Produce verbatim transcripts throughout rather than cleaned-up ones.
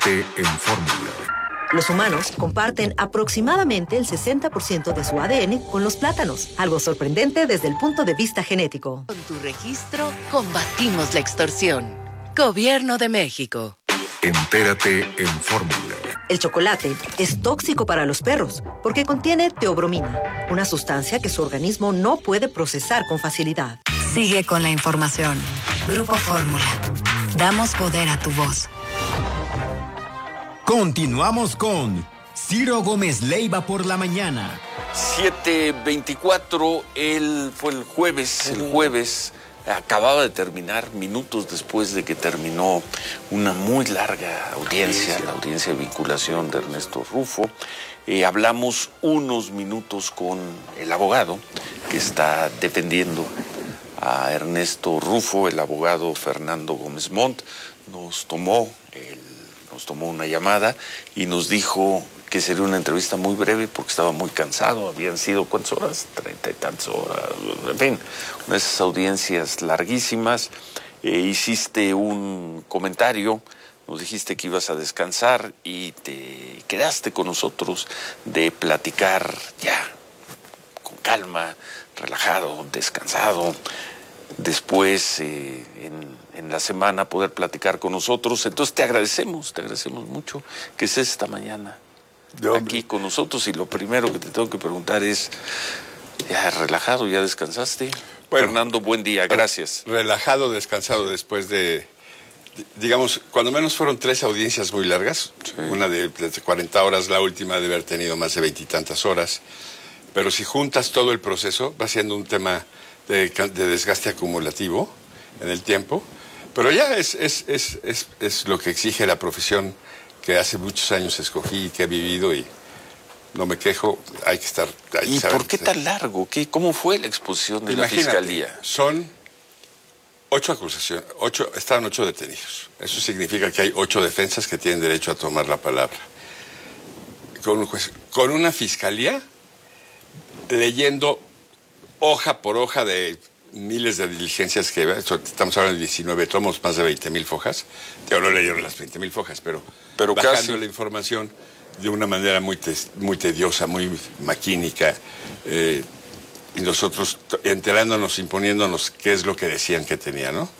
Entérate en Fórmula. Los humanos comparten aproximadamente el sesenta por ciento de su A D N con los plátanos, algo sorprendente desde el punto de vista genético. Con tu registro, combatimos la extorsión. Gobierno de México. Entérate en Fórmula. El chocolate es tóxico para los perros porque contiene teobromina, una sustancia que su organismo no puede procesar con facilidad. Sigue con la información. Grupo Fórmula. Damos poder a tu voz. Continuamos con Ciro Gómez Leiva por la mañana. siete veinticuatro, él fue el jueves, el jueves acababa de terminar, minutos después de que terminó una muy larga audiencia, la audiencia de vinculación de Ernesto Rufo. Eh, hablamos unos minutos con el abogado que está defendiendo a Ernesto Rufo, el abogado Fernando Gómez Montt. Nos tomó el Nos tomó una llamada y nos dijo que sería una entrevista muy breve porque estaba muy cansado. Habían sido, ¿cuántas horas? Treinta y tantas horas. En fin, una de esas audiencias larguísimas. Eh, hiciste un comentario, nos dijiste que ibas a descansar y te quedaste con nosotros de platicar ya, con calma, relajado, descansado. Después, eh, en, en la semana, poder platicar con nosotros. Entonces, te agradecemos, te agradecemos mucho que estés esta mañana Yo, aquí con nosotros. Y lo primero que te tengo que preguntar es, ¿ya relajado, ya descansaste? Bueno, Fernando, buen día, gracias. Relajado, descansado después de, digamos, cuando menos fueron tres audiencias muy largas. Sí. Una de, de cuarenta horas, la última de haber tenido más de veintitantas horas. Pero si juntas todo el proceso, va siendo un tema De, de desgaste acumulativo en el tiempo, pero ya es, es, es, es, es lo que exige la profesión que hace muchos años escogí y que he vivido y no me quejo, hay que estar... Hay ¿Y que por qué tan largo? ¿Qué, ¿Cómo fue la exposición de Imagínate, la Fiscalía? Son ocho acusaciones, ocho, estaban ocho detenidos. Eso significa que hay ocho defensas que tienen derecho a tomar la palabra. Con, un juez, con una Fiscalía leyendo hoja por hoja de miles de diligencias que estamos hablando de diecinueve tomos, más de veinte mil fojas. Yo no leyeron las veinte mil fojas, pero, pero bajando casi la información de una manera muy, te, muy tediosa, muy maquínica, eh, y nosotros enterándonos, imponiéndonos qué es lo que decían que tenía, ¿no?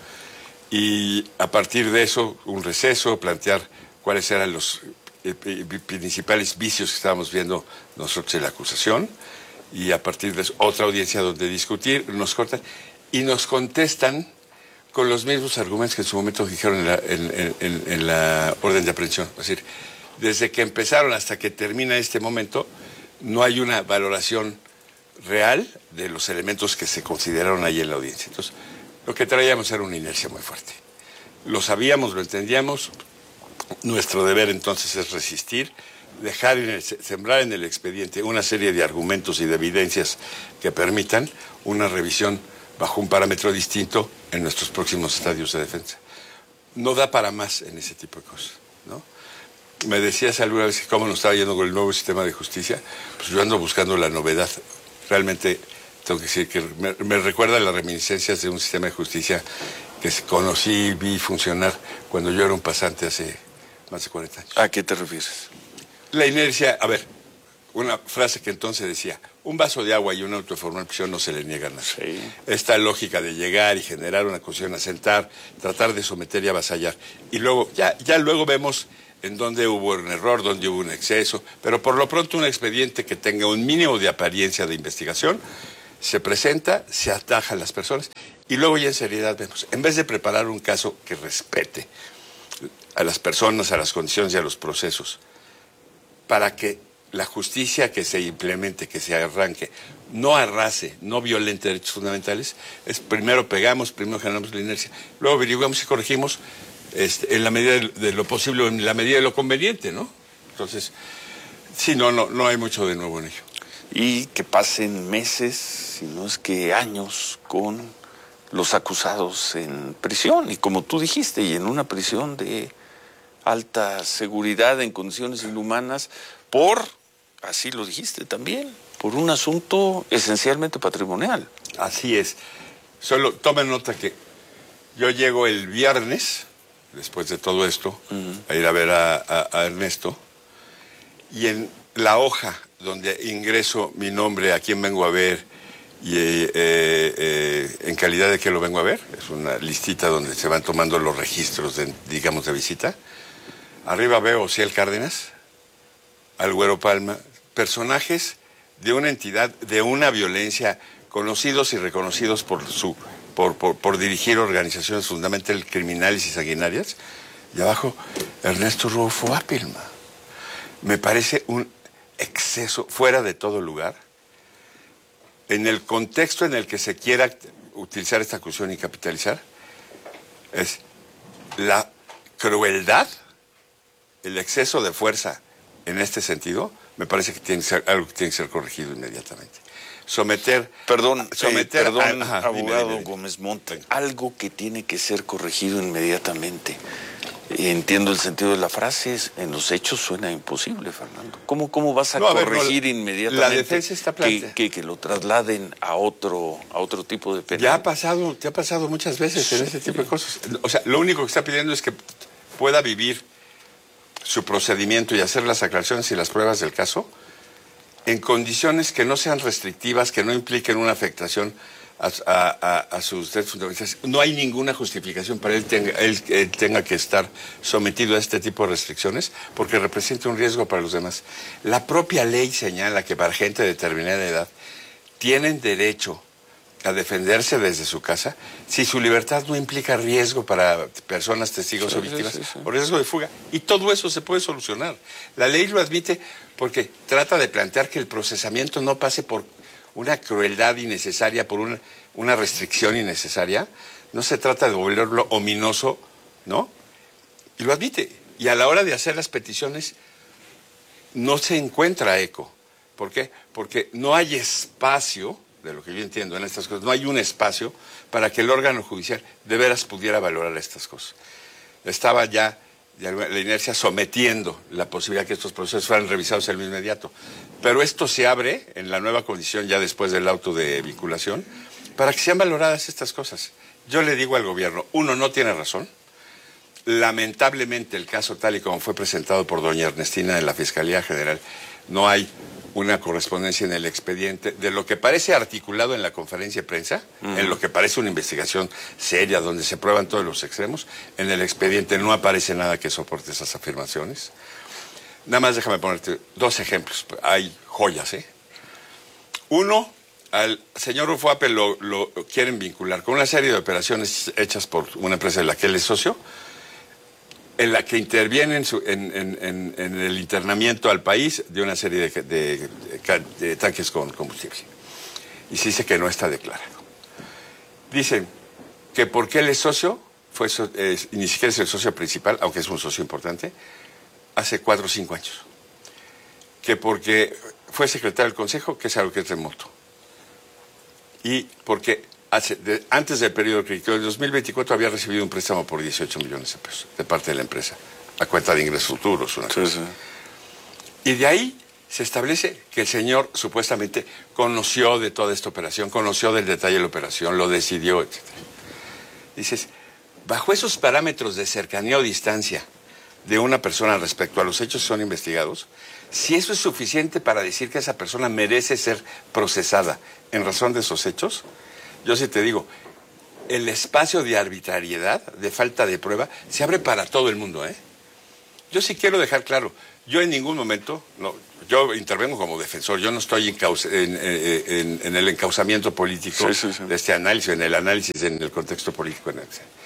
Y a partir de eso, un receso, plantear cuáles eran los eh, principales vicios que estábamos viendo nosotros en la acusación. Y a partir de eso, otra audiencia donde discutir, nos cortan y nos contestan con los mismos argumentos que en su momento dijeron en la, en, en, en la orden de aprehensión. Es decir, desde que empezaron hasta que termina este momento, no hay una valoración real de los elementos que se consideraron ahí en la audiencia. Entonces, lo que traíamos era una inercia muy fuerte. Lo sabíamos, lo entendíamos. Nuestro deber entonces es resistir, dejar en el, sembrar en el expediente una serie de argumentos y de evidencias que permitan una revisión bajo un parámetro distinto en nuestros próximos estadios de defensa. No da para más en ese tipo de cosas, ¿no? Me decías alguna vez cómo nos estaba yendo con el nuevo sistema de justicia. Pues yo ando buscando la novedad. Realmente tengo que decir que me, me recuerda a las reminiscencias de un sistema de justicia que conocí y vi funcionar cuando yo era un pasante hace más de cuarenta años. ¿A qué te refieres? La inercia, a ver, una frase que entonces decía, un vaso de agua y un auto de formal prisión no se le niega nada. Sí. Esta lógica de llegar y generar una acusación, asentar, tratar de someter y avasallar. Y luego, ya, ya luego vemos en dónde hubo un error, dónde hubo un exceso, pero por lo pronto un expediente que tenga un mínimo de apariencia de investigación, se presenta, se ataja a las personas y luego ya en seriedad vemos, en vez de preparar un caso que respete a las personas, a las condiciones y a los procesos, para que la justicia que se implemente, que se arranque, no arrase, no violente derechos fundamentales, es primero pegamos, primero generamos la inercia, luego averiguamos y corregimos este, en la medida de, de lo posible, en la medida de lo conveniente, ¿no? Entonces, sí, no, no, no hay mucho de nuevo en ello. Y que pasen meses, si no es que años, con los acusados en prisión, y como tú dijiste, y en una prisión de alta seguridad en condiciones inhumanas, por, así lo dijiste también, por un asunto esencialmente patrimonial. Así es. Solo tomen nota que yo llego el viernes después de todo esto, uh-huh. a ir a ver a, a, a Ernesto. Y en la hoja donde ingreso mi nombre, a quién vengo a ver, y eh, eh, en calidad de que lo vengo a ver, es una listita donde se van tomando los registros, de, digamos, de visita. Arriba veo Ociel Cárdenas, al Güero Palma, personajes de una entidad, de una violencia, conocidos y reconocidos por su por, por, por dirigir organizaciones fundamentalmente criminales y sanguinarias. Y abajo, Ernesto Rufo Appelman. Me parece un exceso fuera de todo lugar. En el contexto en el que se quiera utilizar esta acusación y capitalizar, es la crueldad, el exceso de fuerza en este sentido, me parece que tiene que ser algo que tiene que ser corregido inmediatamente. Someter... Perdón, someter eh, perdón a, ajá, abogado dime, dime. Gómez Montt, algo que tiene que ser corregido inmediatamente. Entiendo el sentido de la frase, en los hechos suena imposible, Fernando. ¿Cómo, cómo vas a, no, a ver, corregir no, inmediatamente la defensa está que, que, que lo trasladen a otro, a otro tipo de pena? Ya ha pasado, ya ha pasado muchas veces sí, en este tipo de cosas. O sea, lo único que está pidiendo es que pueda vivir su procedimiento y hacer las aclaraciones y las pruebas del caso en condiciones que no sean restrictivas, que no impliquen una afectación a, a, a, a sus derechos fundamentales. No hay ninguna justificación para él tenga, él, él tenga que estar sometido a este tipo de restricciones porque representa un riesgo para los demás. La propia ley señala que para gente de determinada edad tienen derecho a defenderse desde su casa si su libertad no implica riesgo para personas, testigos sí, o víctimas, sí, sí, sí. o riesgo de fuga. Y todo eso se puede solucionar. La ley lo admite porque trata de plantear que el procesamiento no pase por una crueldad innecesaria, por una, una restricción innecesaria. No se trata de volverlo ominoso, ¿no? Y lo admite. Y a la hora de hacer las peticiones no se encuentra eco. ¿Por qué? Porque no hay espacio, de lo que yo entiendo en estas cosas, no hay un espacio para que el órgano judicial de veras pudiera valorar estas cosas. Estaba ya la inercia sometiendo la posibilidad que estos procesos fueran revisados en lo inmediato. Pero esto se abre en la nueva condición ya después del auto de vinculación para que sean valoradas estas cosas. Yo le digo al gobierno, uno, no tiene razón. Lamentablemente el caso tal y como fue presentado por doña Ernestina en la Fiscalía General, no hay una correspondencia en el expediente de lo que parece articulado en la conferencia de prensa, uh-huh. en lo que parece una investigación seria donde se prueban todos los extremos. En el expediente no aparece nada que soporte esas afirmaciones. Nada más déjame ponerte dos ejemplos. Hay joyas, ¿eh? Uno, al señor Rufo Appel lo, lo quieren vincular con una serie de operaciones hechas por una empresa de la que él es socio, en la que interviene en, su, en, en, en, en el internamiento al país de una serie de, de, de, de tanques con combustible. Y se dice que no está declarado. Dicen que porque él es socio, fue so, eh, ni siquiera es el socio principal, aunque es un socio importante, hace cuatro o cinco años. Que porque fue secretario del Consejo, que es algo que es remoto. Y porque hace, de, antes del periodo crítico del dos mil veinticuatro había recibido un préstamo por dieciocho millones de pesos de parte de la empresa, a cuenta de ingresos futuros. Una sí, cosa. Sí. Y de ahí se establece que el señor supuestamente conoció de toda esta operación, conoció del detalle de la operación, lo decidió, etcétera. Dices, bajo esos parámetros de cercanía o distancia de una persona respecto a los hechos que son investigados, si eso es suficiente para decir que esa persona merece ser procesada en razón de esos hechos, yo sí te digo, el espacio de arbitrariedad, de falta de prueba, se abre para todo el mundo, ¿eh? Yo sí quiero dejar claro, yo en ningún momento, no, yo intervengo como defensor, yo no estoy en, en, en, en el encauzamiento político sí, sí, sí. de este análisis, en el análisis en el contexto político. En el,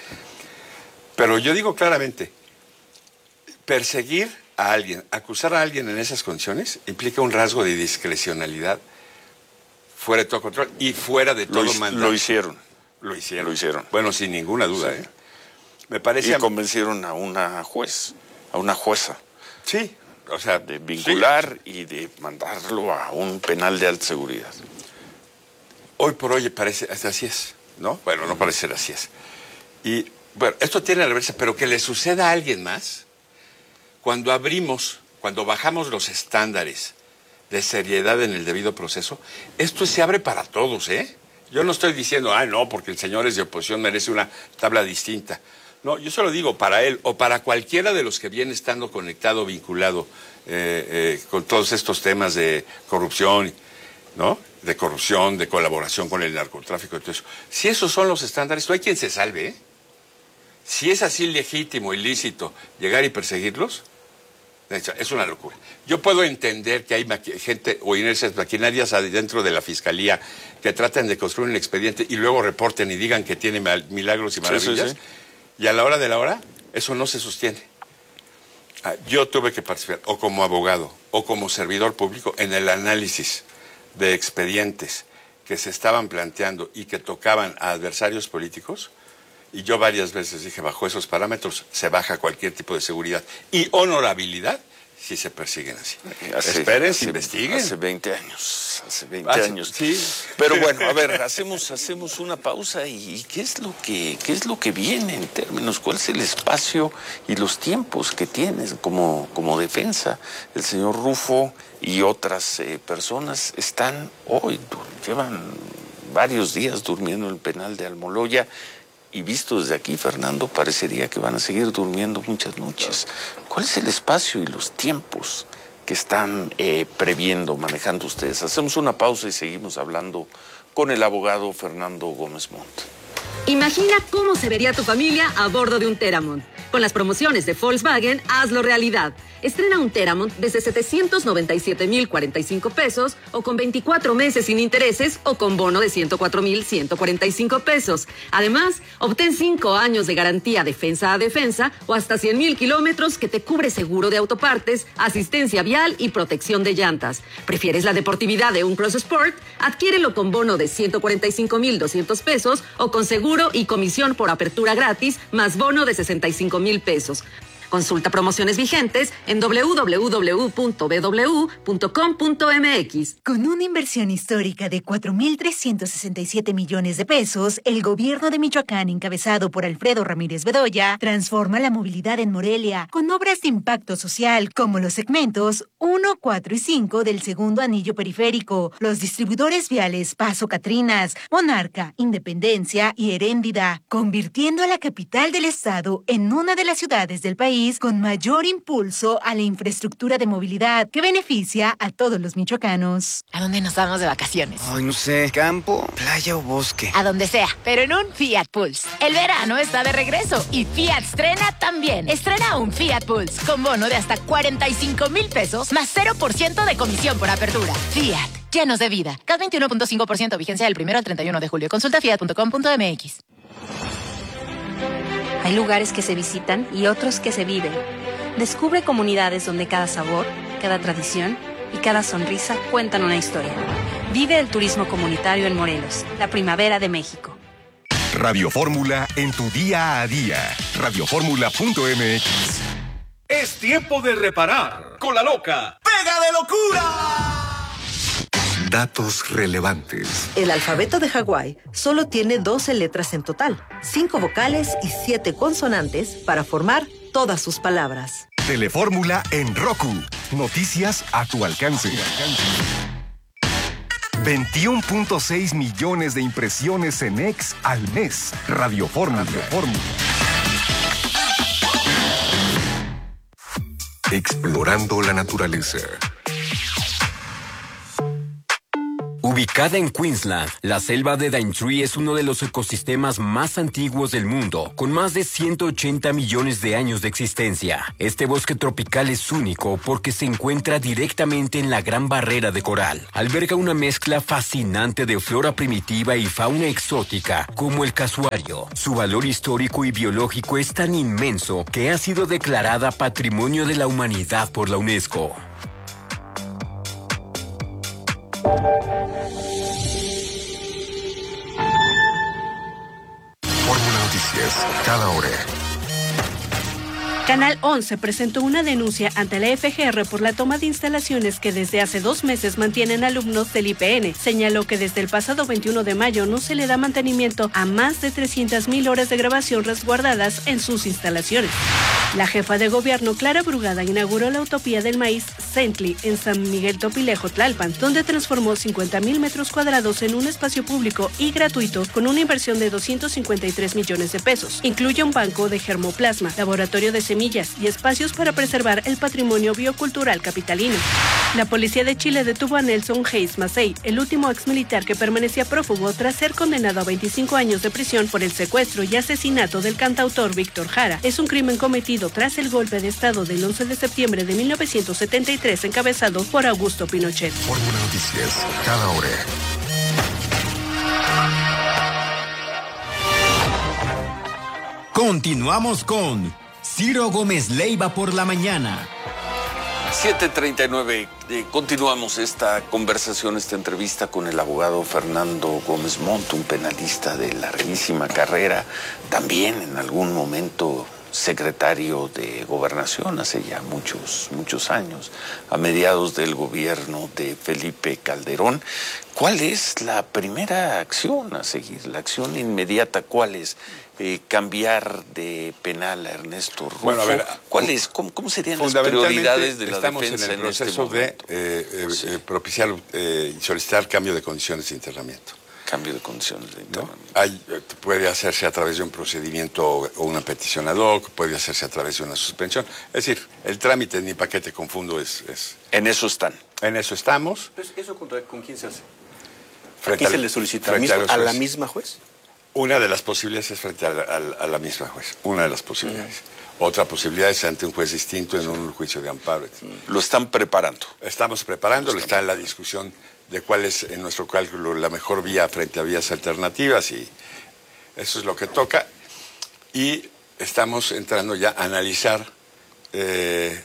pero yo digo claramente, perseguir a alguien, acusar a alguien en esas condiciones implica un rasgo de discrecionalidad fuera de todo control y fuera de todo mandato. Lo hicieron. Lo hicieron. Lo hicieron. Bueno, sin ninguna duda, sí. ¿eh? Me parece... Y a... convencieron a una juez, a una jueza. Sí, o sea... De vincular sí. y de mandarlo a un penal de alta seguridad. Hoy por hoy parece, así es, ¿no? Bueno, no parece ser así es. Y, bueno, esto tiene reversa, pero que le suceda a alguien más, cuando abrimos, cuando bajamos los estándares de seriedad en el debido proceso, esto se abre para todos, ¿eh? Yo no estoy diciendo, ah, no, porque el señor es de oposición, merece una tabla distinta. No, yo solo digo para él o para cualquiera de los que viene estando conectado, vinculado eh, eh, con todos estos temas de corrupción, ¿no? De corrupción, de colaboración con el narcotráfico y todo eso. Si esos son los estándares, no hay quien se salve, ¿eh? Si es así legítimo, ilícito, llegar y perseguirlos, es una locura. Yo puedo entender que hay gente o inercias maquinarias dentro de la fiscalía que tratan de construir un expediente y luego reporten y digan que tiene milagros y maravillas. Sí, sí, sí. Y a la hora de la hora, eso no se sostiene. Yo tuve que participar, o como abogado, o como servidor público, en el análisis de expedientes que se estaban planteando y que tocaban a adversarios políticos. Y yo varias veces dije, bajo esos parámetros se baja cualquier tipo de seguridad y honorabilidad si se persiguen así. Hace, Esperen, hace, investiguen. Hace veinte años, hace veinte hace, años. Sí. Pero bueno, a ver, hacemos, hacemos una pausa y, y ¿qué es lo que, qué es lo que viene en términos? ¿Cuál es el espacio y los tiempos que tienes como, como defensa? El señor Rufo y otras eh, personas están hoy, llevan varios días durmiendo en el penal de Almoloya. Y visto desde aquí, Fernando, parecería que van a seguir durmiendo muchas noches. ¿Cuál es el espacio y los tiempos que están eh, previendo, manejando ustedes? Hacemos una pausa y seguimos hablando con el abogado Fernando Gómez Montt. Imagina cómo se vería tu familia a bordo de un Teramont. Con las promociones de Volkswagen, hazlo realidad. Estrena un Teramont desde setecientos noventa y siete mil cuarenta y cinco pesos o con veinticuatro meses sin intereses o con bono de ciento cuatro mil ciento cuarenta y cinco pesos. Además, obtén cinco años de garantía defensa a defensa o hasta cien mil kilómetros que te cubre seguro de autopartes, asistencia vial y protección de llantas. ¿Prefieres la deportividad de un Cross Sport? Adquiérelo con bono de ciento cuarenta y cinco mil doscientos pesos o con seguro y comisión por apertura gratis más bono de sesenta y cinco mil pesos. Consulta promociones vigentes en doble u doble u doble u punto b w punto com punto m x. Con una inversión histórica de cuatro mil trescientos sesenta y siete millones de pesos, el gobierno de Michoacán, encabezado por Alfredo Ramírez Bedoya, transforma la movilidad en Morelia con obras de impacto social como los segmentos uno, cuatro y cinco del segundo anillo periférico, los distribuidores viales Paso Catrinas, Monarca, Independencia y Heréndida, convirtiendo a la capital del estado en una de las ciudades del país con mayor impulso a la infraestructura de movilidad que beneficia a todos los michoacanos. ¿A dónde nos vamos de vacaciones? Ay, no sé, campo, playa o bosque. A donde sea, pero en un Fiat Pulse. El verano está de regreso y Fiat estrena también. Estrena un Fiat Pulse con bono de hasta cuarenta y cinco mil pesos más cero por ciento de comisión por apertura. Fiat, llenos de vida. C A T veintiuno punto cinco por ciento, vigencia del primero al treinta y uno de julio. Consulta fiat punto com punto m x. Hay lugares que se visitan y otros que se viven. Descubre comunidades donde cada sabor, cada tradición y cada sonrisa cuentan una historia. Vive el turismo comunitario en Morelos, la primavera de México. Radio Fórmula en tu día a día. radio fórmula punto m x. Es tiempo de reparar con la loca. ¡Pega de locura! Datos relevantes. El alfabeto de Hawái solo tiene doce letras en total, cinco vocales y siete consonantes para formar todas sus palabras. Telefórmula en Roku. Noticias a tu alcance. veintiuno punto seis millones de impresiones en X al mes. Radio Fórmula. Radio Fórmula. Explorando la naturaleza. Ubicada en Queensland, la selva de Daintree es uno de los ecosistemas más antiguos del mundo, con más de ciento ochenta millones de años de existencia. Este bosque tropical es único porque se encuentra directamente en la Gran Barrera de Coral. Alberga una mezcla fascinante de flora primitiva y fauna exótica, como el casuario. Su valor histórico y biológico es tan inmenso que ha sido declarada Patrimonio de la Humanidad por la UNESCO. Fórmula Noticias, cada hora. Canal once presentó una denuncia ante la F G R por la toma de instalaciones que desde hace dos meses mantienen alumnos del I P N. Señaló que desde el pasado veintiuno de mayo no se le da mantenimiento a más de trescientas mil horas de grabación resguardadas en sus instalaciones. La jefa de gobierno, Clara Brugada, inauguró la Utopía del Maíz Centli en San Miguel Topilejo, Tlalpan, donde transformó cincuenta mil metros cuadrados en un espacio público y gratuito con una inversión de doscientos cincuenta y tres millones de pesos. Incluye un banco de germoplasma, laboratorio de semillas y espacios para preservar el patrimonio biocultural capitalino. La policía de Chile detuvo a Nelson Hayes Massey, el último exmilitar que permanecía prófugo tras ser condenado a veinticinco años de prisión por el secuestro y asesinato del cantautor Víctor Jara. Es un crimen cometido tras el golpe de Estado del once de septiembre de mil novecientos setenta y tres encabezado por Augusto Pinochet. Fórmula Noticias, cada hora. Continuamos con Ciro Gómez Leiva por la mañana. siete treinta y nueve, eh, continuamos esta conversación, esta entrevista con el abogado Fernando Gómez Montt, un penalista de larguísima carrera, también en algún momento secretario de Gobernación hace ya muchos, muchos años, a mediados del gobierno de Felipe Calderón. ¿Cuál es la primera acción a seguir? La acción inmediata, ¿cuál es? Eh, cambiar de penal a Ernesto Rufo. Bueno, a ver, ¿Cuál es? ¿Cómo, cómo serían las prioridades de la estamos defensa en el proceso en este de eh, eh, sí. eh, propiciar eh, y solicitar cambio de condiciones de internamiento. Cambio de condiciones de internamiento. ¿No? Hay, puede hacerse a través de un procedimiento o una petición ad hoc, puede hacerse a través de una suspensión. Es decir, el trámite, ni para qué te confundo, es, es... En eso están. En eso estamos. Pues, ¿eso contra, con quién se hace? Frente ¿A quién al, se le solicita? frente ¿A, a, ¿A la misma juez? Una de las posibilidades es frente a la, a la, a la misma juez. Una de las posibilidades. Mm. Otra posibilidad es ante un juez distinto en un juicio de amparo. Mm. Lo están preparando. Estamos preparándolo, está en la discusión de cuál es, en nuestro cálculo, la mejor vía frente a vías alternativas, y eso es lo que toca. Y estamos entrando ya a analizar eh,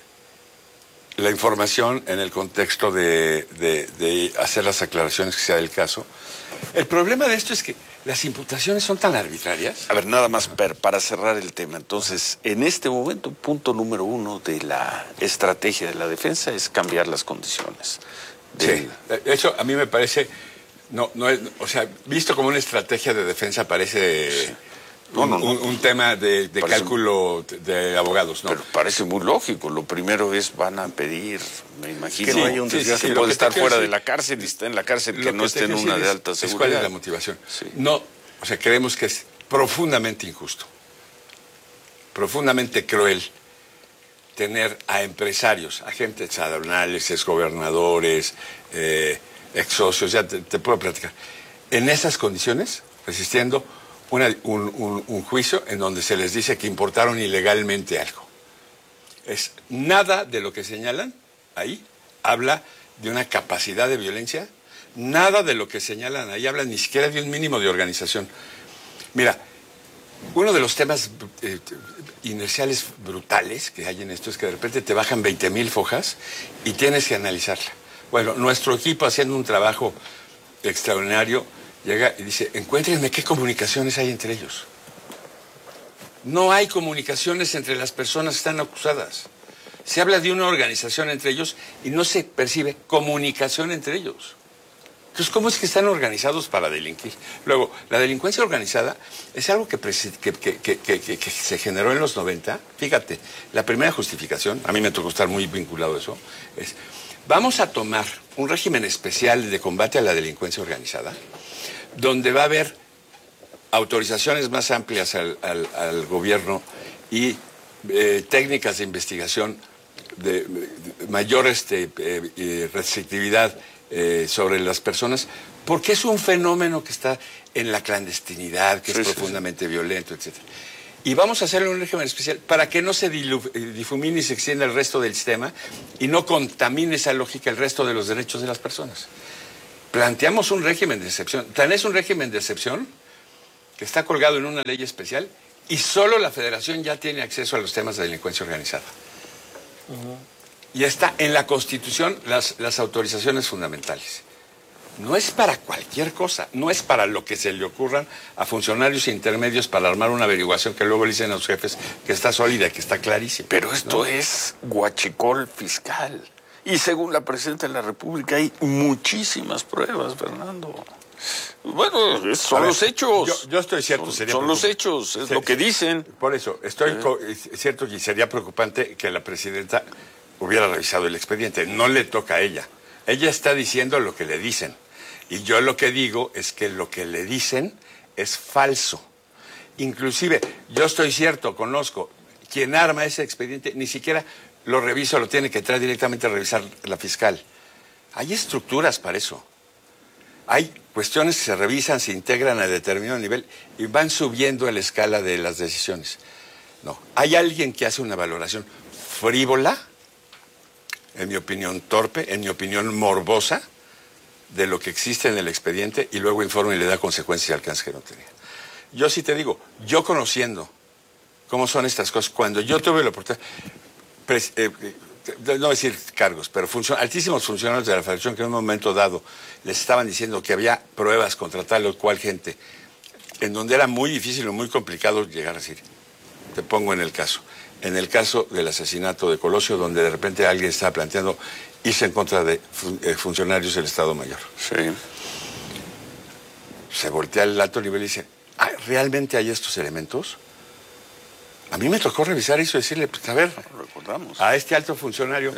la información en el contexto de, de, de hacer las aclaraciones que sea del caso. El problema de esto es que las imputaciones son tan arbitrarias. A ver, nada más per, para cerrar el tema. Entonces, en este momento, punto número uno de la estrategia de la defensa es cambiar las condiciones. Del... Sí, de hecho, a mí me parece, no, no es, o sea, visto como una estrategia de defensa parece sí. no, un, no, no. Un, un tema de, de parece, cálculo de abogados, ¿no? Pero parece muy lógico. Lo primero es, van a pedir, me imagino, que no haya un sí, sí, sí, puede estar fuera decir, de la cárcel y está en la cárcel, que, que no esté en una de alta seguridad. ¿Cuál es la motivación? Sí. No, o sea, creemos que es profundamente injusto, profundamente cruel tener a empresarios, agentes aduanales, exgobernadores, eh, ex socios, ya te, te puedo platicar, en esas condiciones, resistiendo una, un, un, un juicio en donde se les dice que importaron ilegalmente algo. Es nada de lo que señalan ahí habla de una capacidad de violencia, nada de lo que señalan ahí habla ni siquiera de un mínimo de organización. Mira, uno de los temas eh, inerciales brutales que hay en esto es que de repente te bajan veinte mil fojas y tienes que analizarla. Bueno, nuestro equipo, haciendo un trabajo extraordinario, llega y dice, encuéntrenme qué comunicaciones hay entre ellos. No hay comunicaciones entre las personas que están acusadas. Se habla de una organización entre ellos y no se percibe comunicación entre ellos. Entonces, ¿cómo es que están organizados para delinquir? Luego, la delincuencia organizada es algo que, que, que, que, que, que se generó en los noventa. Fíjate, la primera justificación, a mí me tocó estar muy vinculado a eso, es, vamos a tomar un régimen especial de combate a la delincuencia organizada, donde va a haber autorizaciones más amplias al, al, al gobierno y eh, técnicas de investigación de, de mayor este, eh, restrictividad Eh, sobre las personas, porque es un fenómeno que está en la clandestinidad, que sí, es sí, profundamente sí. violento, etcétera. Y vamos a hacerle un régimen especial para que no se difumine y se extienda el resto del sistema y no contamine esa lógica el resto de los derechos de las personas. Planteamos un régimen de excepción. Tan es un régimen de excepción que está colgado en una ley especial y solo la Federación ya tiene acceso a los temas de delincuencia organizada. Uh-huh. Y está en la Constitución las, las autorizaciones fundamentales. No es para cualquier cosa, no es para lo que se le ocurran a funcionarios intermedios para armar una averiguación que luego le dicen a los jefes que está sólida, que está clarísima. Pero esto ¿no? es guachicol fiscal. Y según la Presidenta de la República hay muchísimas pruebas, Fernando. Bueno, son los hechos. Yo, yo estoy cierto, son, sería son los hechos, es sí, lo que dicen. Por eso, estoy ¿Eh? co- es cierto que sería preocupante que la presidenta hubiera revisado el expediente. No le toca a ella. Ella está diciendo lo que le dicen. Y yo lo que digo es que lo que le dicen es falso. Inclusive, yo estoy cierto, conozco, quien arma ese expediente ni siquiera lo revisa, lo tiene que traer directamente a revisar la fiscal. Hay estructuras para eso. Hay cuestiones que se revisan, se integran a determinado nivel y van subiendo en la escala de las decisiones. No, hay alguien que hace una valoración frívola, en mi opinión torpe, en mi opinión morbosa, de lo que existe en el expediente y luego informa y le da consecuencias y alcance que no tenía. Yo sí te digo, yo conociendo cómo son estas cosas, cuando yo tuve la oportunidad, pres, eh, no decir cargos, pero funcion, altísimos funcionarios de la Federación que en un momento dado les estaban diciendo que había pruebas contra tal o cual gente, en donde era muy difícil o muy complicado llegar a decir. Te pongo en el caso. En el caso del asesinato de Colosio, donde de repente alguien estaba planteando irse en contra de fun, eh, funcionarios del Estado Mayor. Sí. Se voltea al alto nivel y dice, ¿ah, ¿realmente hay estos elementos? A mí me tocó revisar eso y decirle, pues, a ver, recordamos a este alto funcionario,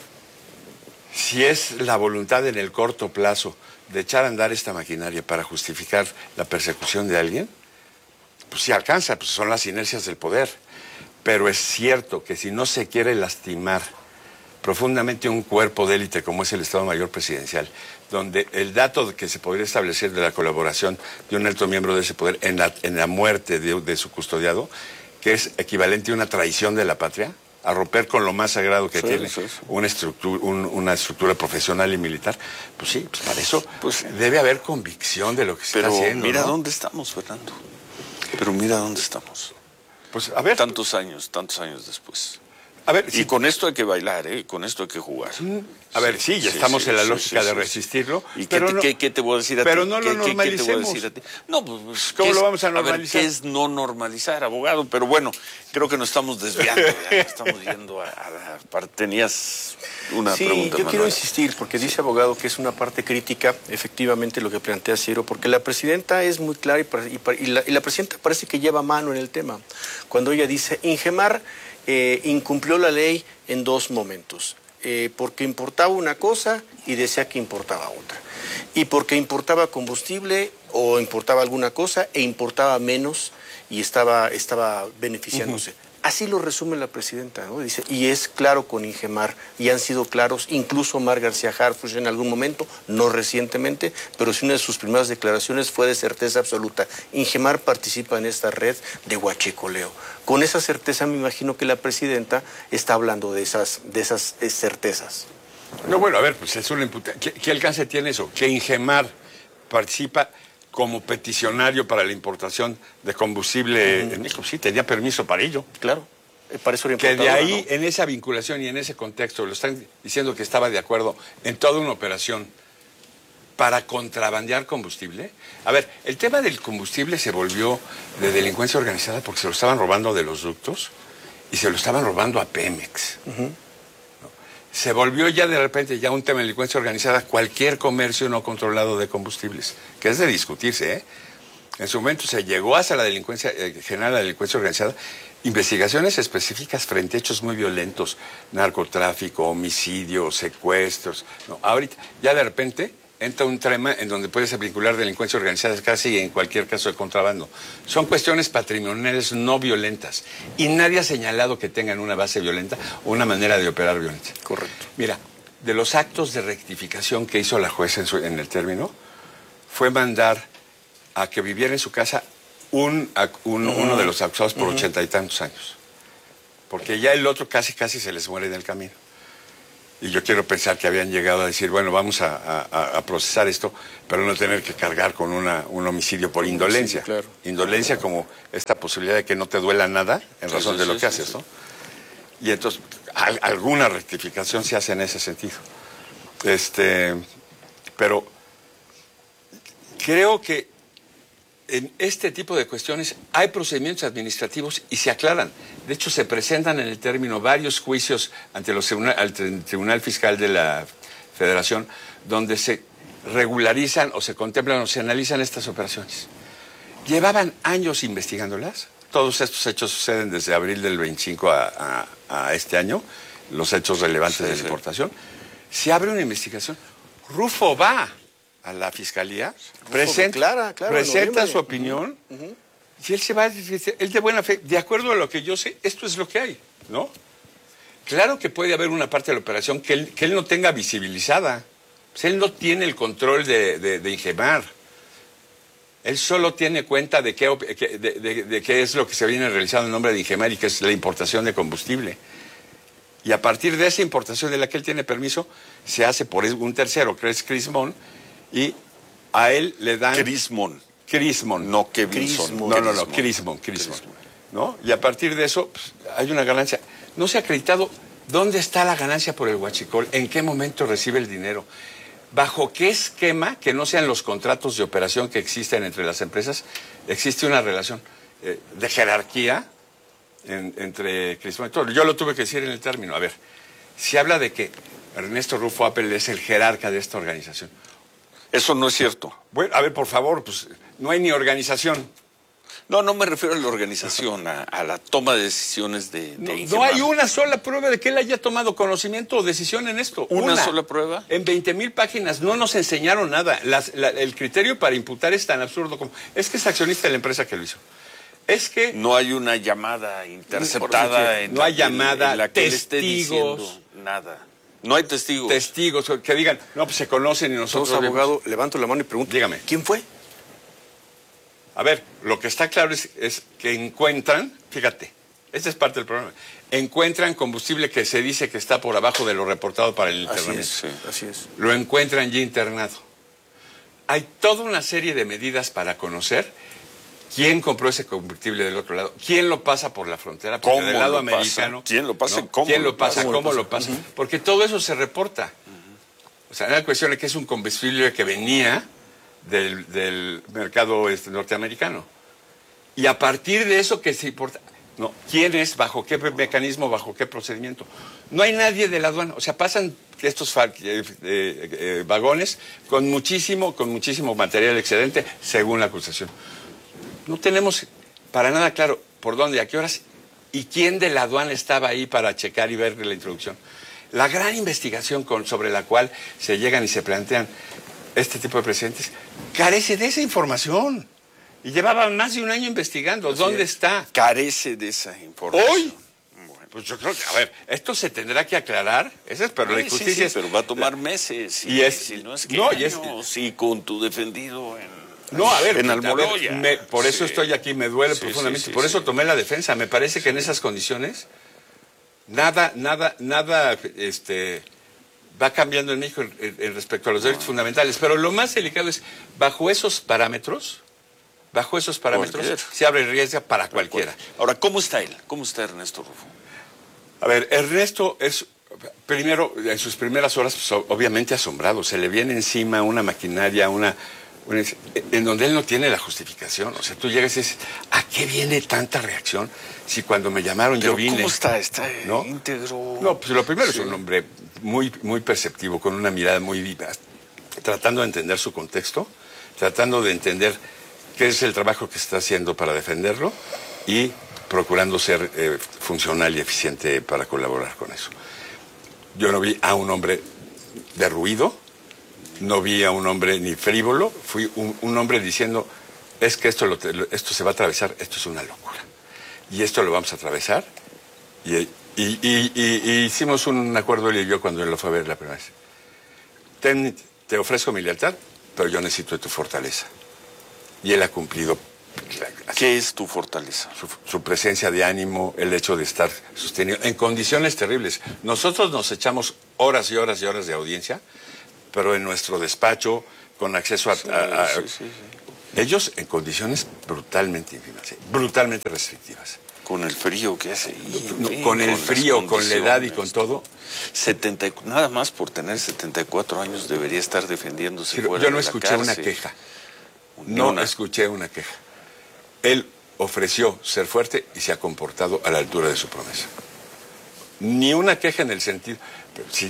si es la voluntad en el corto plazo de echar a andar esta maquinaria para justificar la persecución de alguien, pues sí alcanza, pues son las inercias del poder. Pero es cierto que si no se quiere lastimar profundamente un cuerpo de élite como es el Estado Mayor Presidencial, donde el dato que se podría establecer de la colaboración de un alto miembro de ese poder en la, en la muerte de, de su custodiado, que es equivalente a una traición de la patria, a romper con lo más sagrado que sí, tiene sí, sí. Una, estructura, un, una estructura profesional y militar, pues sí, pues para eso pues, debe haber convicción de lo que se pero está haciendo. Mira ¿no? dónde estamos, Fernando. Pero mira dónde estamos. Pues a ver. Tantos años, tantos años después. A ver, y si... con esto hay que bailar, ¿eh? Con esto hay que jugar. A ver, sí, ya sí, estamos sí, en la lógica sí, sí, de resistirlo. ¿Y pero qué, no, qué, qué te voy a decir a pero ti? Pero no lo ¿Qué, normalicemos. ¿Qué te voy a decir a ti? No, pues, ¿cómo es, lo vamos a normalizar? A ver, ¿qué es no normalizar, abogado? Pero bueno, creo que nos estamos desviando. Ya estamos yendo a, a la parte. Tenías una sí, pregunta, yo Manuel. quiero insistir, porque dice abogado que es una parte crítica, efectivamente, lo que plantea Ciro, porque la presidenta es muy clara y, y, y, la, y la presidenta parece que lleva mano en el tema. Cuando ella dice, Ingemar eh, incumplió la ley en dos momentos, eh, porque importaba una cosa y decía que importaba otra, y porque importaba combustible o importaba alguna cosa e importaba menos y estaba, estaba beneficiándose. Uh-huh. Así lo resume la presidenta, ¿no? Dice, y es claro con Ingemar, y han sido claros, incluso Omar García Harfuch en algún momento, no recientemente, pero sí una de sus primeras declaraciones fue de certeza absoluta. Ingemar participa en esta red de huachicoleo. Con esa certeza me imagino que la presidenta está hablando de esas, de esas eh, certezas. No, bueno, a ver, pues es una imputa. ¿Qué, ¿Qué alcance tiene eso? Que Ingemar participa como peticionario para la importación de combustible uh-huh. en México. Sí, tenía permiso para ello. Claro, para eso era que de ahí, ¿no? En esa vinculación y en ese contexto, lo están diciendo que estaba de acuerdo en toda una operación para contrabandear combustible. A ver, el tema del combustible se volvió de delincuencia organizada porque se lo estaban robando de los ductos y se lo estaban robando a Pemex. Uh-huh. Se volvió ya de repente ya un tema de delincuencia organizada cualquier comercio no controlado de combustibles, que es de discutirse, ¿eh? En su momento se llegó hasta la delincuencia eh, general, la delincuencia organizada, investigaciones específicas frente a hechos muy violentos, narcotráfico, homicidio, secuestros. No, ahorita ya de repente entra un tema en donde puedes vincular delincuencia organizada casi en cualquier caso de contrabando. Son cuestiones patrimoniales no violentas y nadie ha señalado que tengan una base violenta o una manera de operar violenta. Correcto. Mira, de los actos de rectificación que hizo la jueza en, su, en el término, fue mandar a que viviera en su casa un, un, uh-huh. uno de los acusados por ochenta uh-huh. y tantos años. Porque ya el otro casi casi se les muere en el camino. Y yo quiero pensar que habían llegado a decir, bueno, vamos a, a, a procesar esto, pero no tener que cargar con una, un homicidio por indolencia. Sí, claro. Indolencia como esta posibilidad de que no te duela nada en sí, razón sí, de lo sí, que sí, haces, sí. ¿no? Y entonces, al, alguna rectificación se hace en ese sentido. Este, pero creo que en este tipo de cuestiones hay procedimientos administrativos y se aclaran. De hecho, se presentan en el término varios juicios ante los tribunal, al Tribunal Fiscal de la Federación, donde se regularizan o se contemplan o se analizan estas operaciones. Llevaban años investigándolas. Todos estos hechos suceden desde abril del veinticinco a, a, a este año, los hechos relevantes sí, de la sí. importación. Se abre una investigación. Rufo va a la fiscalía, Rufo, presenta, claro, claro, presenta su opinión, uh -huh. y él se va, él de buena fe, de acuerdo a lo que yo sé, esto es lo que hay, ¿no? Claro que puede haber una parte de la operación que él, que él no tenga visibilizada. Pues él no tiene el control de, de, de Ingemar. Él solo tiene cuenta de qué, de, de, de qué es lo que se viene realizando en nombre de Ingemar y que es la importación de combustible. Y a partir de esa importación de la que él tiene permiso, se hace por un tercero, que es Crismon, y a él le dan... Crismon. Crismon. No Kevinson. No, no, no, Crismon, Crismon. ¿No? Y a partir de eso, pues, hay una ganancia. No se ha acreditado dónde está la ganancia por el huachicol, en qué momento recibe el dinero, bajo qué esquema, que no sean los contratos de operación que existen entre las empresas, existe una relación eh, de jerarquía en, entre Crismon y todo. Yo lo tuve que decir en el término. A ver, se habla de que Ernesto Rufo Appel es el jerarca de esta organización. Eso no es cierto. Bueno, a ver, por favor, pues no hay ni organización. No, no me refiero a la organización, a, a la toma de decisiones de, de no, no hay una sola prueba de que él haya tomado conocimiento o decisión en esto. ¿Una, una sola prueba? En veinte mil páginas no nos enseñaron nada. Las, la, el criterio para imputar es tan absurdo como... Es que es accionista de la empresa que lo hizo. Es que... No hay una llamada interceptada. En no hay la, llamada, en la que testigos. Nada. No hay testigos. Testigos que digan, no, pues se conocen y nosotros... Entonces, abogado, levanto la mano y pregunto. Dígame. ¿Quién fue? A ver, lo que está claro es, es que encuentran, fíjate, este es parte del problema, encuentran combustible que se dice que está por abajo de lo reportado para el internamiento. Así es, sí, así es. Lo encuentran ya internado. Hay toda una serie de medidas para conocer quién compró ese combustible del otro lado, quién lo pasa por la frontera, porque ¿Cómo del lado lo americano... Pasa? ¿Quién lo pasa? ¿no? ¿Cómo ¿Quién lo lo pasa? pasa? ¿Cómo lo pasa? Uh-huh. Porque todo eso se reporta. Uh-huh. O sea, la cuestión es que es un combustible que venía... Del, del mercado este, norteamericano. Y a partir de eso que se importa, no, ¿quién es? ¿Bajo qué mecanismo? ¿Bajo qué procedimiento? No hay nadie de la aduana. O sea, pasan estos eh, eh, eh, vagones con muchísimo, con muchísimo material excedente, según la acusación. No tenemos para nada claro por dónde, a qué horas y quién de la aduana estaba ahí para checar y ver la introducción. La gran investigación con, sobre la cual se llegan y se plantean este tipo de presidentes carece de esa información. Y llevaban más de un año investigando. Así ¿Dónde es. está? Carece de esa información. Hoy. Bueno, pues yo creo que, a ver, esto se tendrá que aclarar. Esa es, pero sí, la injusticia sí, sí, pero va a tomar meses. Y, y es, si no es que no, años, y es, sí, con tu defendido en, no, a ver, en Almoloya. A ver, me, por eso sí. estoy aquí, me duele sí, profundamente. Sí, sí, por eso sí. tomé la defensa. Me parece que en esas condiciones nada, nada, nada, este... va cambiando en México en, en respecto a los derechos bueno. fundamentales, pero lo más delicado es, bajo esos parámetros, bajo esos parámetros, Cualquier. se abre riesgo para cualquiera. Ahora, ¿cómo está él? ¿Cómo está Ernesto Rufo? A ver, Ernesto es, primero, en sus primeras horas, pues, obviamente asombrado, se le viene encima una maquinaria, una, una... en donde él no tiene la justificación. O sea, tú llegas y dices, ¿a qué viene tanta reacción? Si cuando me llamaron Pero yo vine... ¿cómo está? ¿Está ¿no? íntegro? No, pues lo primero sí. es un hombre muy, muy perceptivo, con una mirada muy viva, tratando de entender su contexto, tratando de entender qué es el trabajo que está haciendo para defenderlo y procurando ser eh, funcional y eficiente para colaborar con eso. Yo no vi a un hombre de ruido, no vi a un hombre ni frívolo, fui un, un hombre diciendo, es que esto, lo, esto se va a atravesar, esto es una locura. Y esto lo vamos a atravesar. Y, y, y, y, y hicimos un acuerdo él y yo cuando él lo fue a ver la primera vez. Ten, te ofrezco mi lealtad, pero yo necesito de tu fortaleza. Y él ha cumplido. ¿Qué es tu fortaleza? Su, su presencia de ánimo, el hecho de estar sostenido en condiciones terribles. Nosotros nos echamos horas y horas y horas de audiencia, pero en nuestro despacho, con acceso a... Sí, a, a sí, sí, sí. Ellos en condiciones brutalmente ínfimas, ¿sí? brutalmente restrictivas. Con el frío que hace. Y, no, fin, con el con frío, con la edad y con todo. setenta, nada más por tener setenta y cuatro años debería estar defendiéndose Pero fuera yo no de la escuché cárcel. una queja. Ni No una. escuché una queja. Él ofreció ser fuerte y se ha comportado a la altura de su promesa. Ni una queja en el sentido... Si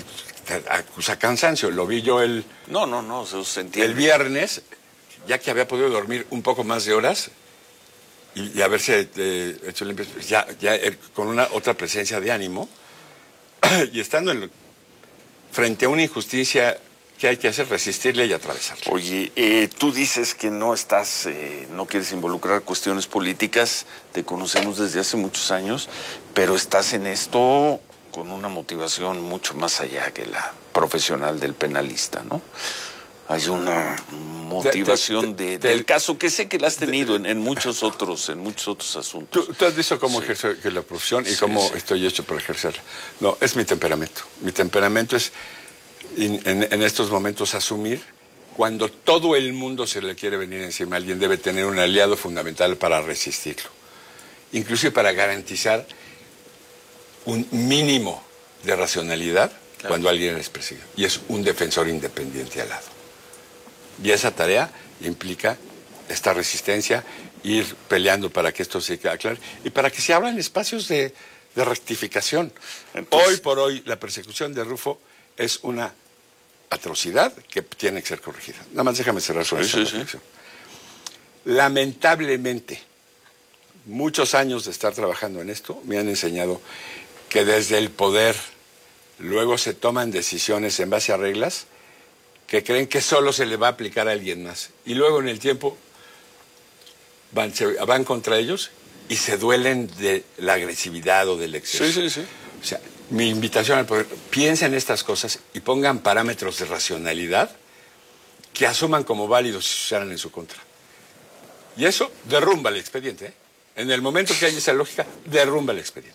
acusa cansancio. Lo vi yo el... No, no, no, se, se entiende. El viernes, ya que había podido dormir un poco más de horas y, y haberse eh, hecho limpio, ya, ya eh, con una otra presencia de ánimo y estando en, frente a una injusticia que hay que hacer, resistirle y atravesarla. Oye, eh, tú dices que no estás, eh, no quieres involucrar cuestiones políticas, te conocemos desde hace muchos años, pero estás en esto con una motivación mucho más allá que la profesional del penalista, ¿no? Hay una motivación de, de, del caso que sé que la has tenido en, en muchos otros, en muchos otros asuntos. Tú, tú has visto cómo sí. ejerzo la profesión y sí, cómo sí. estoy hecho para ejercerla. No, es mi temperamento. Mi temperamento es, en, en, en estos momentos, asumir cuando todo el mundo se le quiere venir encima. Alguien debe tener un aliado fundamental para resistirlo. Inclusive para garantizar un mínimo de racionalidad claro. cuando alguien es perseguido. Y es un defensor independiente al lado. Y esa tarea implica esta resistencia, ir peleando para que esto se aclare y para que se abran espacios de, de rectificación. Entonces, hoy por hoy la persecución de Rufo es una atrocidad que tiene que ser corregida. Nada más déjame cerrar sobre sí, esa sí, reflexión. Sí. Lamentablemente, muchos años de estar trabajando en esto me han enseñado que desde el poder luego se toman decisiones en base a reglas que creen que solo se le va a aplicar a alguien más. Y luego en el tiempo van, se, van contra ellos y se duelen de la agresividad o del exceso. Sí, sí, sí. O sea, mi invitación al poder, piensen en estas cosas y pongan parámetros de racionalidad que asuman como válidos si se usaran en su contra. Y eso derrumba el expediente, ¿eh? En el momento que hay esa lógica, derrumba el expediente.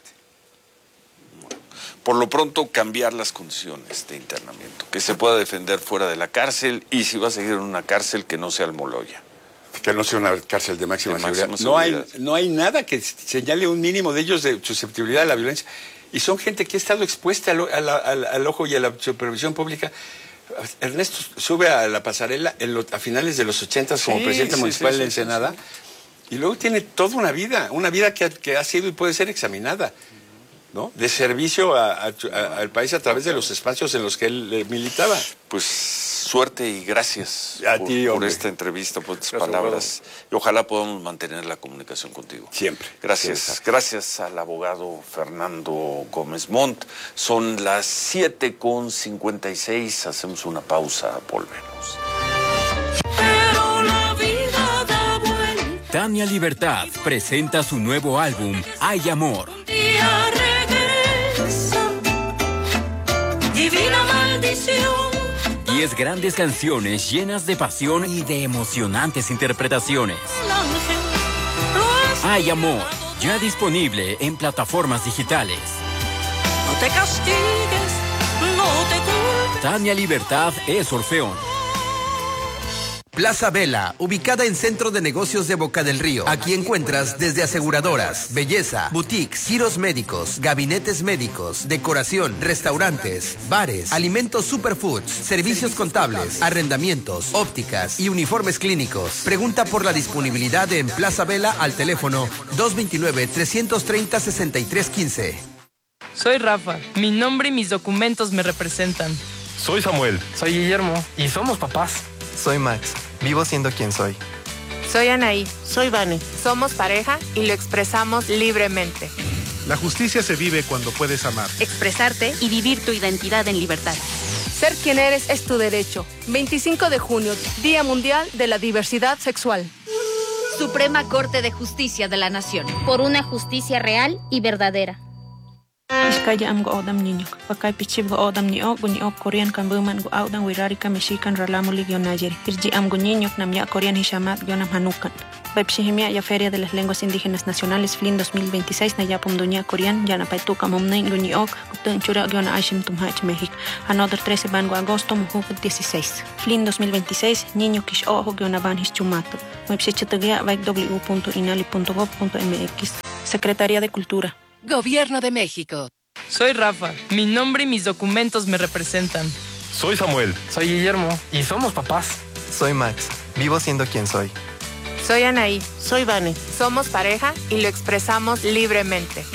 Por lo pronto, cambiar las condiciones de internamiento, que se pueda defender fuera de la cárcel y si va a seguir en una cárcel que no sea Almoloya. Que no sea una cárcel de máxima, de máxima seguridad. No hay, no hay nada que señale un mínimo de ellos de susceptibilidad a la violencia. Y son gente que ha estado expuesta al, al, al, al ojo y a la supervisión pública. Ernesto sube a la pasarela en lo, a finales de los ochentas como sí, presidente sí, municipal sí, de Ensenada sí, sí. y luego tiene toda una vida, una vida que ha, que ha sido y puede ser examinada, ¿no? De servicio a, a, a, al país a través de los espacios en los que él eh, militaba. Pues suerte y gracias a por, ti, por esta entrevista, por tus gracias, palabras. Bueno. Y ojalá podamos mantener la comunicación contigo. Siempre. Gracias. Siempre. Gracias al abogado Fernando Gómez Montt. Son las siete con cincuenta y seis. Hacemos una pausa. Volvemos. Pero la vida da vuelta. Tania Libertad presenta su nuevo álbum, Hay Amor. Divina maldición. Diez grandes canciones llenas de pasión y de emocionantes interpretaciones. Hay Amor, ya disponible en plataformas digitales. No te castigues, no te culpes. Tania Libertad es Orfeón. Plaza Vela, ubicada en Centro de Negocios de Boca del Río. Aquí encuentras desde aseguradoras, belleza, boutiques, giros médicos, gabinetes médicos, decoración, restaurantes, bares, alimentos superfoods, servicios contables, arrendamientos, ópticas y uniformes clínicos. Pregunta por la disponibilidad en Plaza Vela al teléfono dos dos nueve, tres tres cero, seis tres uno cinco. Soy Rafa. Mi nombre y mis documentos me representan. Soy Samuel. Soy Guillermo. Y somos papás. Soy Max. Vivo siendo quien soy. Soy Anaí. Soy Vane. Somos pareja y lo expresamos libremente. La justicia se vive cuando puedes amar, expresarte y vivir tu identidad en libertad. Ser quien eres es tu derecho. veinticinco de junio, Día Mundial de la Diversidad Sexual. Suprema Corte de Justicia de la Nación. Por una justicia real y verdadera. Iskaya am go odam niño, pakai pichib go odam ni ok ni ok Korean kan buman go odam wirari ka mishikan ralamu ligyo najeri. Irji am go niño nam ya Korean hishamat go nam hanukan. Pepshihimia ya Feria de las Lenguas Indígenas Nacionales F L I N dos mil veintiséis na ya pomduña Korean ya na paituka momnen go ni ok kutun chura go na aishim tumhach México. Another trece ban go agosto muhu dieciséis. F L I N dos mil veintiséis niño kish ojo go na ban hischumato. Website vaik w punto inali punto gov punto m x. Secretaría de Cultura. Gobierno de México. Soy Rafa. Mi nombre y mis documentos me representan. Soy Samuel. Soy Guillermo. Y somos papás. Soy Max. Vivo siendo quien soy. Soy Anaí. Soy Vane. Somos pareja y lo expresamos libremente.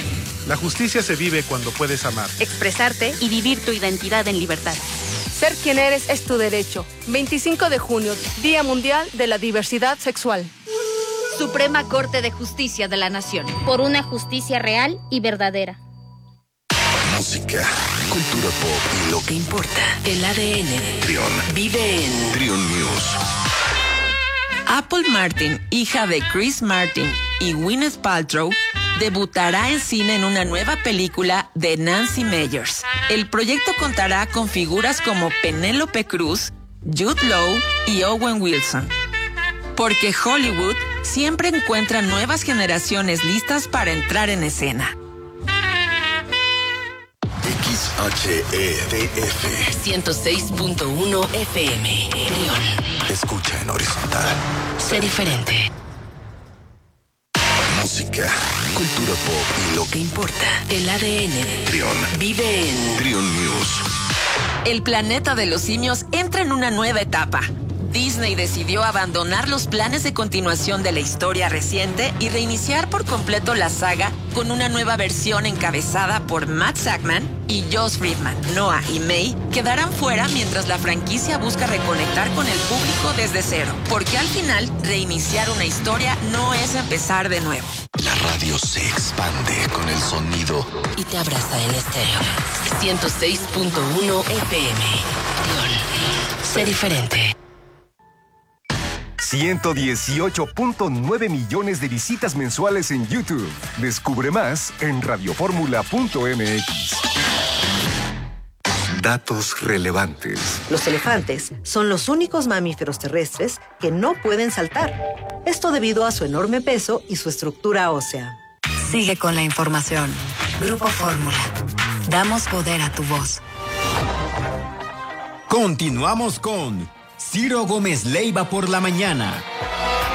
La justicia se vive cuando puedes amar. Expresarte y vivir tu identidad en libertad. Ser quien eres es tu derecho. veinticinco de junio, Día Mundial de la Diversidad Sexual. Suprema Corte de Justicia de la Nación. Por una justicia real y verdadera. Música, cultura pop y lo que importa. El A D N de Trión. vive en Trión News. Apple Martin, hija de Chris Martin y Gwyneth Paltrow, debutará en cine en una nueva película de Nancy Meyers. El proyecto contará con figuras como Penélope Cruz, Jude Law y Owen Wilson. Porque Hollywood siempre encuentra nuevas generaciones listas para entrar en escena. X H E D F ciento seis punto uno F M. Trión. Escucha en horizontal. Sé diferente. Música, cultura pop y lo que importa. El A D N de Trión. vive en Trión News. El planeta de los simios entra en una nueva etapa. Disney decidió abandonar los planes de continuación de la historia reciente y reiniciar por completo la saga con una nueva versión encabezada por Matt Sackman y Josh Friedman. Noah y May quedarán fuera mientras la franquicia busca reconectar con el público desde cero, porque al final reiniciar una historia no es empezar de nuevo. La radio se expande con el sonido y te abraza en estéreo. ciento seis punto uno F M. Trión. Sé diferente. ciento dieciocho punto nueve millones de visitas mensuales en YouTube. Descubre más en radioformula punto m x. Datos relevantes. Los elefantes son los únicos mamíferos terrestres que no pueden saltar. Esto debido a su enorme peso y su estructura ósea. Sigue con la información. Grupo Fórmula. Damos poder a tu voz. Continuamos con Ciro Gómez Leiva por la mañana.